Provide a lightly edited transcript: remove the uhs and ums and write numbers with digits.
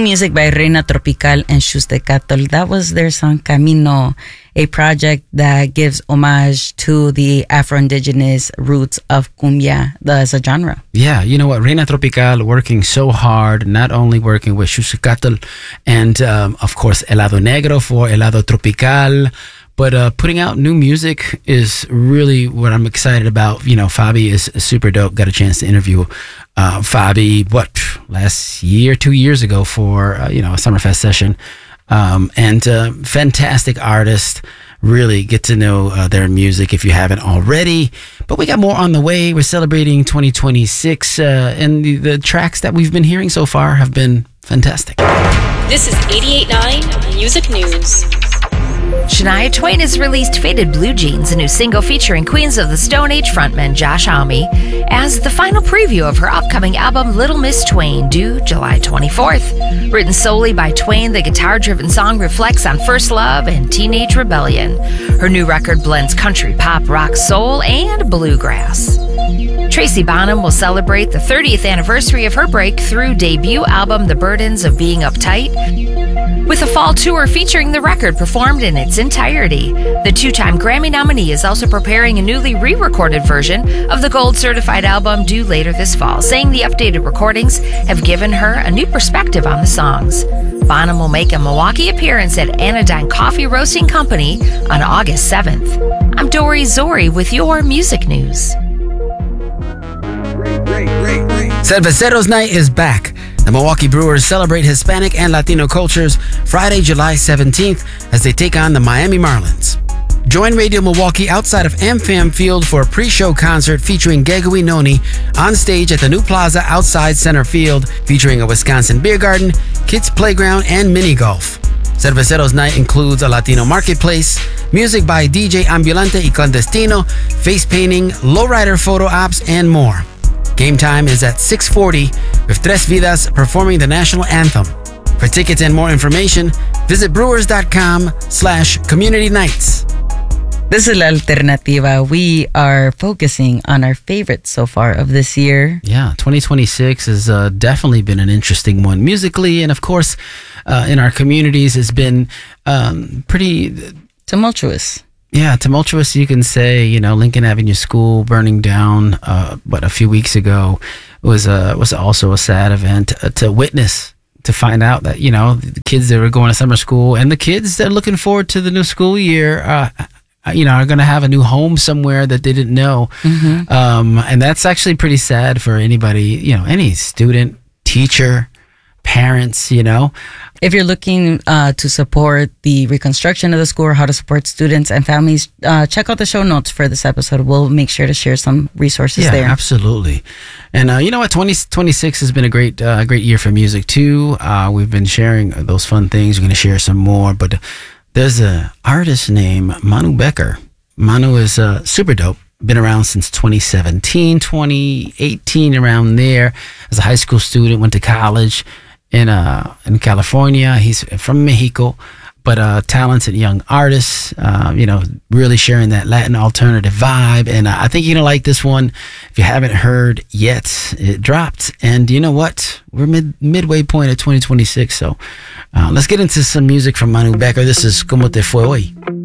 music by Reina Tropical and Xustecatl. That was their song Camino, a project that gives homage to the Afro-Indigenous roots of cumbia as a genre. Yeah, you know what? Reina Tropical working so hard, not only working with Xustecatl and, of course, Helado Negro for Helado Tropical, but putting out new music is really what I'm excited about. You know, Fabi is super dope. Got a chance to interview Fabi, last year, 2 years ago for, a Summerfest session. And fantastic artist. Really get to know their music if you haven't already. But we got more on the way. We're celebrating 2026, and the tracks that we've been hearing so far have been fantastic. This is 88.9 Music News. Shania Twain has released Faded Blue Jeans, a new single featuring Queens of the Stone Age frontman Josh Homme, as the final preview of her upcoming album Little Miss Twain, due July 24th. Written solely by Twain, the guitar-driven song reflects on first love and teenage rebellion. Her new record blends country, pop, rock, soul, and bluegrass. Tracy Bonham will celebrate the 30th anniversary of her breakthrough debut album The Burdens of Being Uptight, with a fall tour featuring the record performed in its entirety. The two-time Grammy nominee is also preparing a newly re-recorded version of the gold-certified album due later this fall, saying the updated recordings have given her a new perspective on the songs. Bonham will make a Milwaukee appearance at Anodyne Coffee Roasting Company on August 7th. I'm Dori Zori with your music news. Cerveceros Night is back. The Milwaukee Brewers celebrate Hispanic and Latino cultures Friday, July 17th as they take on the Miami Marlins. Join Radio Milwaukee outside of AmFam Field for a pre-show concert featuring Gegui Noni on stage at the new plaza outside center field, featuring a Wisconsin beer garden, kids playground, and mini golf. Cerveceros Night includes a Latino marketplace, music by DJ Ambulante y Clandestino, face painting, lowrider photo ops, and more. Game time is at 6:40 with Tres Vidas performing the national anthem. For tickets and more information, visit brewers.com/community nights. This is La Alternativa. We are focusing on our favorites so far of this year. Yeah, 2026 has definitely been an interesting one musically, and of course, in our communities, has been pretty tumultuous. Yeah, tumultuous, you can say. Lincoln Avenue School burning down, a few weeks ago was also a sad event to witness, to find out that, the kids that were going to summer school and the kids that are looking forward to the new school year, are going to have a new home somewhere that they didn't know. Mm-hmm. And that's actually pretty sad for anybody, any student, teacher, parents, If you're looking to support the reconstruction of the school or how to support students and families, check out the show notes for this episode. We'll make sure to share some resources there. Yeah, absolutely. And you know what? 2026 has been a great year for music too. We've been sharing those fun things. We're going to share some more. But there's an artist named Manu Becker. Manu is super dope. Been around since 2017, 2018, around there. As a high school student, went to college in California. He's from Mexico, but a talented young artist, really sharing that Latin alternative vibe. And I think you're going to like this one. If you haven't heard yet, it dropped. And you know what? We're midway point of 2026. So let's get into some music from Manu Becker. This is Como Te Fue Hoy.